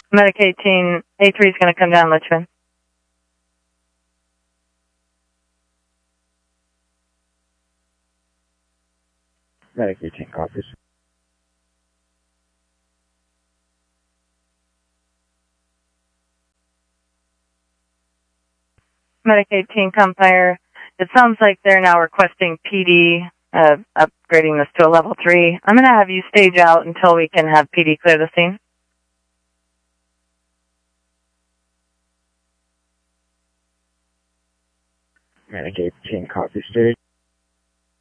Medic 18, A3 is going to come down Richmond. Medic 18 copies. Medic 18, Compire. It sounds like they're now requesting PD, upgrading this to a level 3. I'm going to have you stage out until we can have PD clear the scene. Medic 18 copy stage.